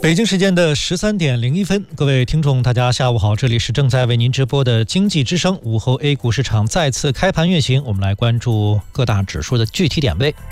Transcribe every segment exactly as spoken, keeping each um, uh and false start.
北京时间的十三点零一分，各位听众大家下午好，这里是正在为您直播的经济之声。午后 A 股市场再次开盘运行，我们来关注各大指数的具体点位。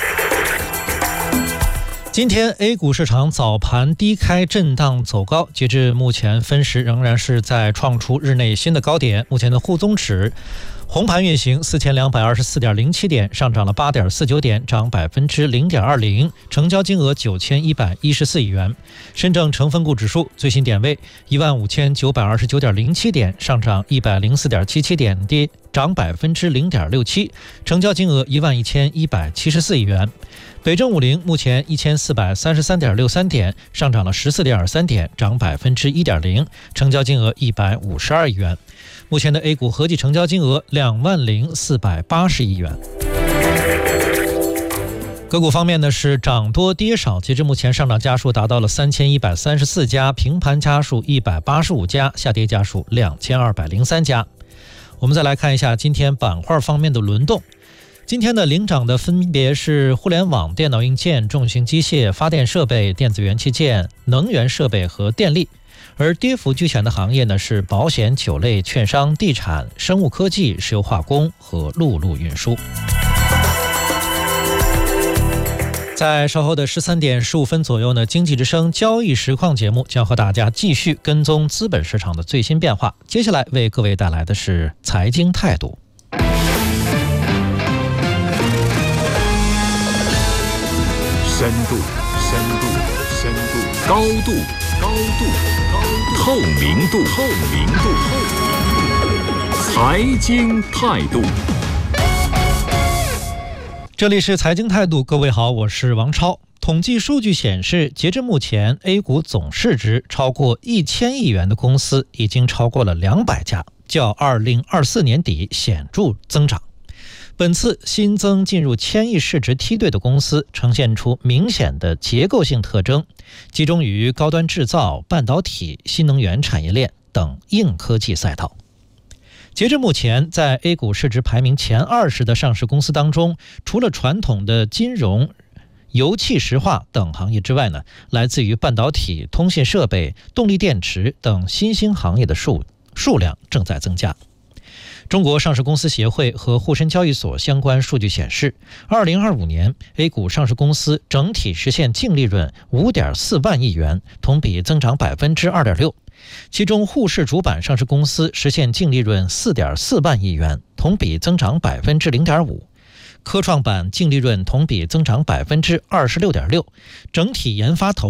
今天 A 股市场早盘低开震荡走高，截至目前分时仍然是在创出日内新的高点。目前的沪综指红盘运行 四千两百二十四点零七点，上涨了 八点四九点，涨 百分之零点二零， 成交金额九千一百一十四亿元。深证成分股指数最新点位 一万五千九百二十九点零七点，上涨 一百零四点七七点，跌涨 百分之零点六七， 成交金额一万一千一百七十四亿元。北证五零目前一千四百三十三点六三点，上涨了十四点二三点，涨 百分之一点零， 成交金额一百五十二亿元。目前的 A 股合计成交金额两万零四百八十亿元。个股方面呢是涨多跌少，截至目前上涨家数达到了三千一百三十四家，平盘家数一百八十五家，下跌家数两千二百零三家。我们再来看一下今天板块方面的轮动。今天的领涨的分别是互联网、电脑硬件、重型机械、发电设备、电子元器件、能源设备和电力。而跌幅居前的行业呢是保险、酒类、券商、地产、生物科技、石油化工和陆路运输。在稍后的十三点十五分左右呢，经济之声交易实况节目将和大家继续跟踪资本市场的最新变化。接下来为各位带来的是财经态度。 深度，深度，深度，高度，高度，高度，透明度，透明度，透明度，财经态度。 这里是财经态度，各位好，我是王超。统计数据显示，截至目前 A 股总市值超过一千亿元的公司已经超过了两百家，较二零二四年底显著增长。本次新增进入千亿市值梯队的公司呈现出明显的结构性特征，集中于高端制造、半导体、新能源产业链等硬科技赛道。截至目前，在 A 股市值排名前二十的上市公司当中，除了传统的金融、油气石化等行业之外呢，来自于半导体、通信设备、动力电池等新兴行业的数数量正在增加。中国上市公司协会和沪深交易所相关数据显示，二零二五年 A 股上市公司整体实现净利润 五点四万亿元，同比增长 百分之二点六。其中沪市主板上市公司实现净利润 四点四万亿元，同比增长 百分之零点五。科创板净利润同比增长 百分之二十六点六，整体研发投